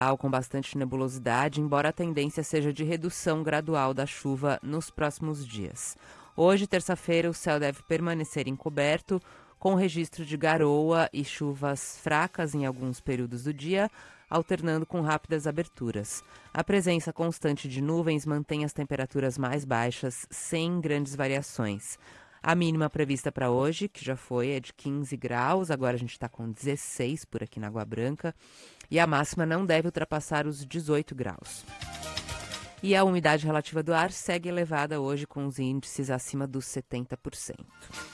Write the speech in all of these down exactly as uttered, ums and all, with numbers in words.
com bastante nebulosidade, embora a tendência seja de redução gradual da chuva nos próximos dias. Hoje, terça-feira, o céu deve permanecer encoberto, com registro de garoa e chuvas fracas em alguns períodos do dia, alternando com rápidas aberturas. A presença constante de nuvens mantém as temperaturas mais baixas, sem grandes variações. A mínima prevista para hoje, que já foi, é de quinze graus, agora a gente está com dezesseis por aqui na Água Branca, e a máxima não deve ultrapassar os dezoito graus. E a umidade relativa do ar segue elevada hoje, com os índices acima dos setenta por cento.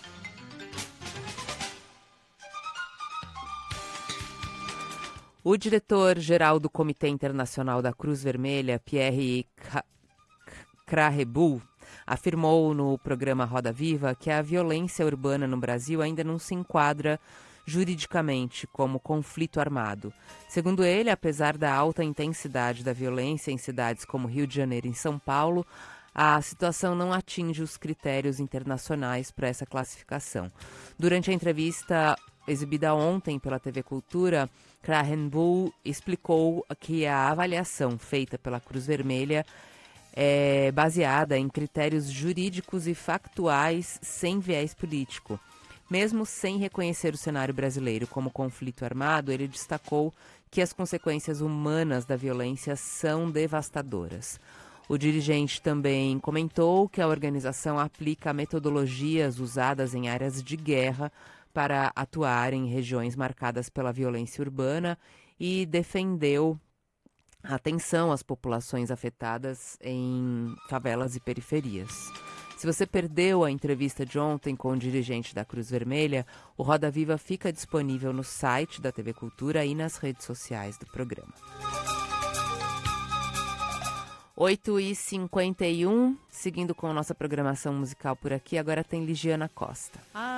O diretor-geral do Comitê Internacional da Cruz Vermelha, Pierre Krahenbuhl, afirmou no programa Roda Viva que a violência urbana no Brasil ainda não se enquadra juridicamente como conflito armado. Segundo ele, apesar da alta intensidade da violência em cidades como Rio de Janeiro e São Paulo, a situação não atinge os critérios internacionais para essa classificação. Durante a entrevista exibida ontem pela T V Cultura, Krahenbuhl explicou que a avaliação feita pela Cruz Vermelha é baseada em critérios jurídicos e factuais sem viés político. Mesmo sem reconhecer o cenário brasileiro como conflito armado, ele destacou que as consequências humanas da violência são devastadoras. O dirigente também comentou que a organização aplica metodologias usadas em áreas de guerra para atuar em regiões marcadas pela violência urbana e defendeu a atenção às populações afetadas em favelas e periferias. Se você perdeu a entrevista de ontem com o dirigente da Cruz Vermelha, o Roda Viva fica disponível no site da T V Cultura e nas redes sociais do programa. oito e cinquenta e um, seguindo com a nossa programação musical por aqui, agora tem Ligiana Costa. Ah.